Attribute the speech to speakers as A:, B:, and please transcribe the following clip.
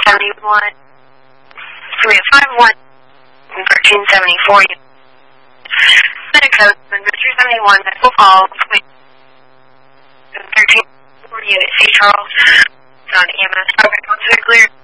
A: 1371. So we have 51 and 1374. Medic code 1371. Medical call. 1340 unit. St. Charles. On EMS. Okay, once we're clear.